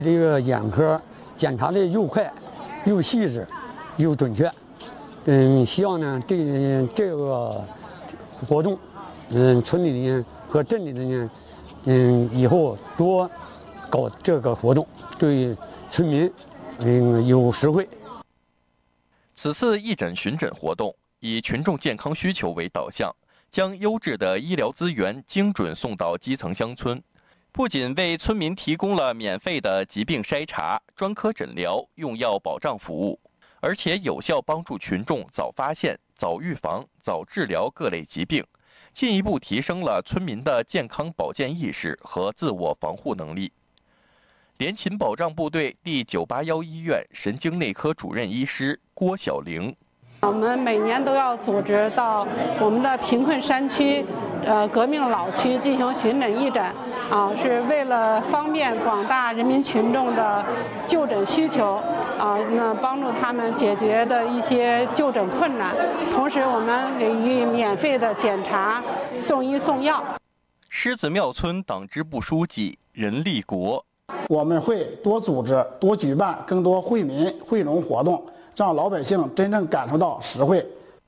这个眼科检查的又快、又细致、又准确。希望呢这个活动，村里的人和镇里的人，以后多搞这个活动，对村民，有实惠。 此次义诊巡诊活动以群众健康需求为导向，将优质的医疗资源精准送到基层乡村，不仅为村民提供了免费的疾病筛查、专科诊疗、用药保障服务，而且有效帮助群众早发现、早预防、早治疗各类疾病，进一步提升了村民的健康保健意识和自我防护能力。联勤保障部队第981医院神经内科主任医师郭晓玲。 我们每年都要组织到我们的贫困山区、革命老区进行巡诊义诊，是为了方便广大人民群众的就诊需求，帮助他们解决的一些就诊困难。同时，我们给予免费的检查、送医送药。 狮子庙村党支部书记任立国。 我们会多组织、多举办更多惠民惠农活动，让老百姓真正感受到实惠。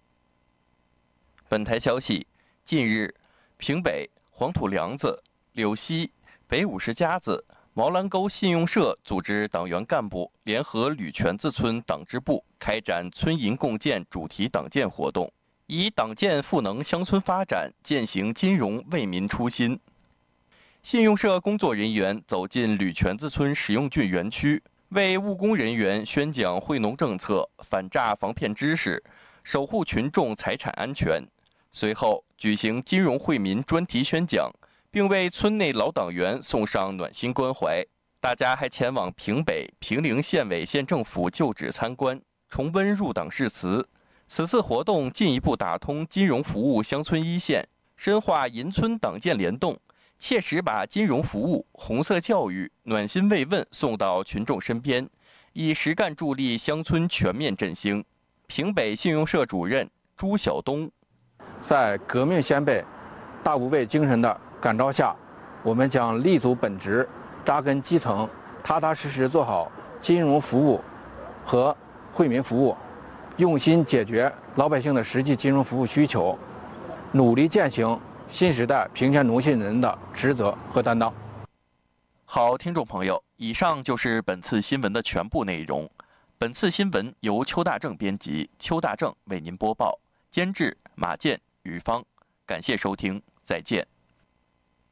本台消息，近日，平北、黄土梁子、柳溪、北50家子、毛兰沟信用社组织党员干部联合吕泉子村党支部开展村银共建主题党建活动，以党建赋能乡村发展、践行金融为民初心。信用社工作人员走进吕泉子村实用郡园区，为务工人员宣讲惠农政策、反诈防骗知识，守护群众财产安全。随后举行金融惠民专题宣讲，并为村内老党员送上暖心关怀。大家还前往平北、平陵县委县政府旧址参观，重温入党誓词。此次活动进一步打通金融服务乡村一线，深化银村党建联动，切实把金融服务、红色教育、暖心慰问送到群众身边，以实干助力乡村全面振兴。平北信用社主任朱晓东， 在革命先辈大无畏精神的感召下，我们将立足本职，扎根基层，踏踏实实做好金融服务和惠民服务，用心解决老百姓的实际金融服务需求，努力践行新时代平权农信人的职责和担当。 好，听众朋友，以上就是本次新闻的全部内容。本次新闻由邱大正编辑，邱大正为您播报，监制马健、于芳。感谢收听，再见。